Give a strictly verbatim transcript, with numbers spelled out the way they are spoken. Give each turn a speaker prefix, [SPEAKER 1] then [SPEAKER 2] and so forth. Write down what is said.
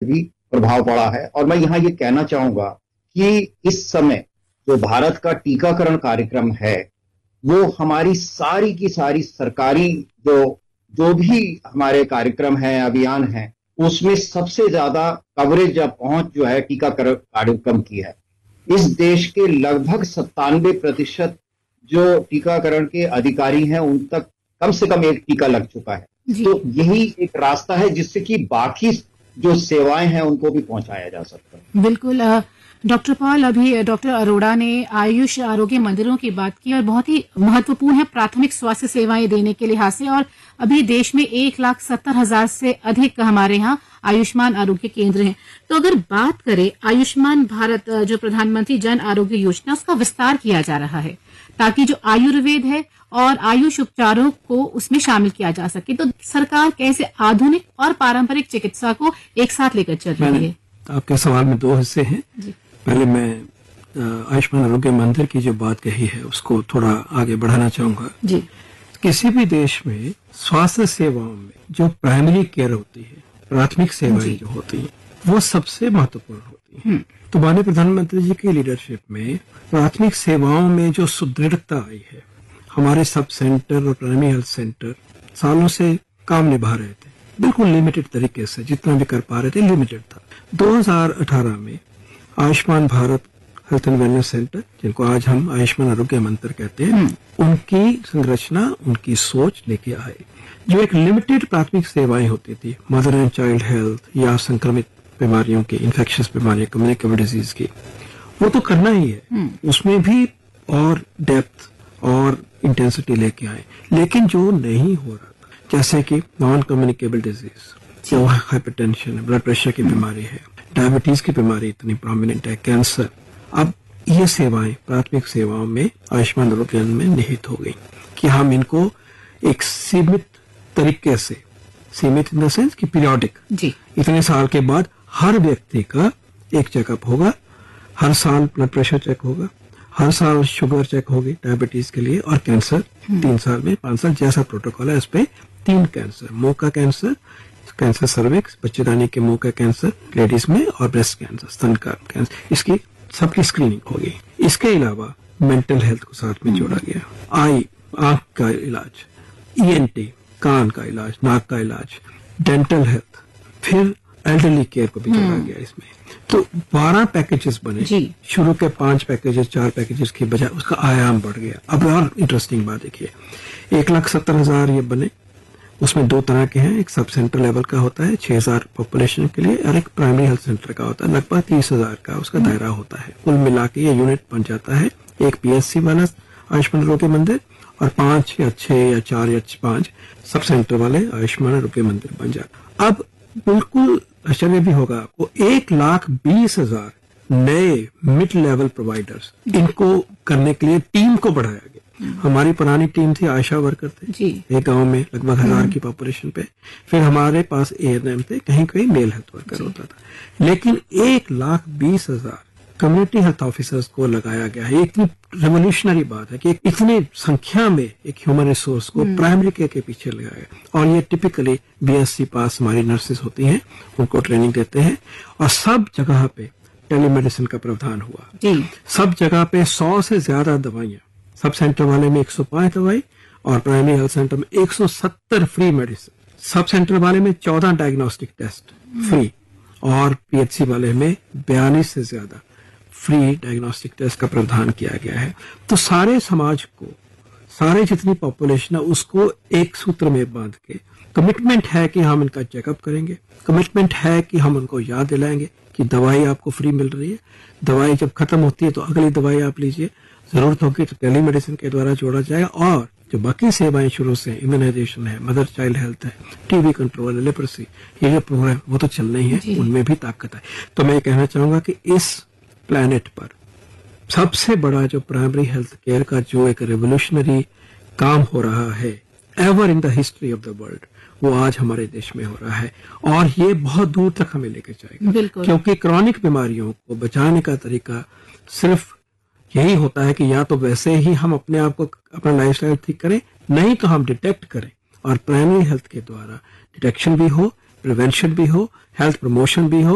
[SPEAKER 1] भी प्रभाव पड़ा है। और मैं यहाँ ये कहना चाहूंगा कि इस समय जो भारत का टीकाकरण कार्यक्रम है वो हमारी सारी की सारी सरकारी जो जो भी हमारे कार्यक्रम है, अभियान है, उसमें सबसे ज्यादा कवरेज या पहुंच जो है टीकाकरण कार्यक्रम की है। इस देश के लगभग सत्तानवे प्रतिशत जो टीकाकरण के अधिकारी हैं उन तक कम से कम एक टीका लग चुका है। तो यही एक रास्ता है जिससे कि बाकी जो सेवाएं हैं उनको भी पहुंचाया जा सकता है।
[SPEAKER 2] बिल्कुल डॉक्टर पॉल, अभी डॉक्टर अरोड़ा ने आयुष आरोग्य मंदिरों की बात की और बहुत ही महत्वपूर्ण है प्राथमिक स्वास्थ्य सेवाएं देने के लिहाज से। और अभी देश में एक लाख सत्तर हजार से अधिक हमारे यहाँ आयुष्मान आरोग्य केंद्र हैं। तो अगर बात करें आयुष्मान भारत जो प्रधानमंत्री जन आरोग्य योजना, उसका विस्तार किया जा रहा है ताकि जो आयुर्वेद है और आयुष उपचारों को उसमें शामिल किया जा सके। तो सरकार कैसे आधुनिक और पारंपरिक चिकित्सा को एक साथ लेकर चल रही है?
[SPEAKER 3] आपके सवाल में दो हिस्से हैं। पहले मैं आयुष्मान आरोग्य मंदिर की जो बात कही है उसको थोड़ा आगे बढ़ाना चाहूंगा। जी। किसी भी देश में स्वास्थ्य सेवाओं में जो प्राइमरी केयर होती है, प्राथमिक सेवाएं जो होती है, वो सबसे महत्वपूर्ण होती है। तो माननीय प्रधानमंत्री जी की लीडरशिप में प्राथमिक सेवाओं में जो सुदृढ़ता आई है, हमारे सब सेंटर और प्राइमरी हेल्थ सेंटर सालों से काम निभा रहे थे, बिल्कुल लिमिटेड तरीके से, जितना भी कर पा रहे थे लिमिटेड था। दो हज़ार अठारह में Ayushman Bharat health and wellness centre, जिनको आज हम आयुष्मान आरोग्य मंदिर कहते हैं, उनकी संरचना, उनकी सोच लेके आए। जो एक लिमिटेड प्राथमिक सेवाएं होती थी, मदर एंड चाइल्ड हेल्थ या संक्रमित बीमारियों की, इन्फेक्शियस बीमारियां, कम्युनिकेबल डिजीज की, वो तो करना ही है, उसमें भी और डेप्थ और इंटेंसिटी लेके आए। लेकिन जो नहीं हो रहा था, जैसे कि नॉन कम्युनिकेबल डिजीज, जो हाइपरटेंशन, ब्लड प्रेशर की बीमारी है, डायबिटीज की बीमारी इतनी प्रोमिनेंट है, कैंसर, अब ये सेवाएं प्राथमिक सेवाओं में आयुष्मान आरोग्य में निहित हो गई कि हम इनको एक सीमित तरीके से, सीमित इन द सेंस कि पीरियोडिक, इतने साल के बाद हर व्यक्ति का एक चेकअप होगा, हर साल ब्लड प्रेशर चेक होगा, हर साल शुगर चेक होगी डायबिटीज के लिए, और कैंसर तीन साल में, पांच साल जैसा प्रोटोकॉल है इस पे तीन कैंसर, मुंह का कैंसर, कैंसर सर्विक्स, बच्चेदानी के मुंह का कैंसर लेडीज में, और ब्रेस्ट कैंसर, स्तन का कैंसर, इसकी सबकी स्क्रीनिंग होगी। इसके अलावा मेंटल हेल्थ को साथ में जोड़ा गया, आई आंख का इलाज, ईएनटी कान का इलाज, नाक का इलाज, डेंटल हेल्थ, फिर एल्डरली केयर को भी जोड़ा गया इसमें। तो बारह पैकेजेस बने, शुरू के पांच पैकेजेस, चार पैकेजेस की बजाय उसका आयाम बढ़ गया। अब और इंटरेस्टिंग बात देखिए, एक लाख सत्तर हजार ये बने, उसमें दो तरह के हैं, एक सब सेंटर लेवल का होता है छह हजार पॉपुलेशन के लिए, और एक प्राइमरी हेल्थ सेंटर का होता है लगभग तीस हजार का उसका दायरा होता है। कुल मिला के ये यूनिट बन जाता है एक पीएससी वाला आयुष्मान आरोग्य मंदिर, और पांच या छह या चार या पांच सब सेंटर वाले आयुष्मान आरोग्य मंदिर बन जाता। अब बिल्कुल आश्चर्य भी होगा आपको, एक लाख बीस हजार नए मिड लेवल प्रोवाइडर्स, इनको करने के लिए टीम को बढ़ाया गया। हमारी पुरानी टीम थी, आशा वर्कर थे एक गांव में लगभग हजार की पॉपुलेशन पे, फिर हमारे पास एएनएम थे, कहीं कहीं मेल हेल्थ वर्कर होता था, लेकिन एक लाख बीस हजार कम्युनिटी हेल्थ ऑफिसर्स को लगाया गया है। इतनी रेवोल्यूशनरी बात है कि इतनी संख्या में एक ह्यूमन रिसोर्स को प्राइमरी केयर के पीछे लगाया गया। और ये टिपिकली बीएससी पास हमारी नर्सेस होती हैं, उनको ट्रेनिंग देते हैं, और सब जगह पे टेलीमेडिसिन का प्रावधान हुआ। सब जगह पे सौ से ज्यादा दवाइयां, सब सेंटर वाले में एक सौ पांच दवाई और प्राइमरी हेल्थ सेंटर में एक सौ सत्तर फ्री मेडिसिन, सब सेंटर वाले में चौदह डायग्नोस्टिक टेस्ट फ्री, और पीएचसी वाले में बयालीस से ज्यादा फ्री डायग्नोस्टिक टेस्ट का प्रावधान किया गया है। तो सारे समाज को, सारे जितनी पॉपुलेशन है उसको एक सूत्र में बांध के कमिटमेंट है कि हम इनका चेकअप करेंगे, कमिटमेंट है कि हम उनको याद दिलाएंगे कि दवाई आपको फ्री मिल रही है, दवाई जब खत्म होती है तो अगली दवाई आप लीजिए, जरूरत होगी तो टेलीमेडिसिन के द्वारा जोड़ा जाएगा, और जो बाकी सेवाएं शुरू से, इम्यूनाइजेशन है, मदर चाइल्ड हेल्थ है, टीबी कंट्रोल है, लेप्रोसी, ये जो प्रोग्राम वो तो चलना ही है, उनमें भी ताकत है। तो मैं कहना चाहूंगा कि इस प्लेनेट पर सबसे बड़ा जो प्राइमरी हेल्थ केयर का जो एक रेवोल्यूशनरी काम हो रहा है ever in the history of the world, वो आज हमारे देश में हो रहा है, और ये बहुत दूर तक हमें लेके जाएगा। क्योंकि क्रॉनिक बीमारियों को बचाने का तरीका सिर्फ यही होता है कि या तो वैसे ही हम अपने आप को, अपना लाइफस्टाइल ठीक करें, नहीं तो हम डिटेक्ट करें, और प्राइमरी हेल्थ के द्वारा डिटेक्शन भी हो, प्रिवेंशन भी हो, हेल्थ प्रमोशन भी हो,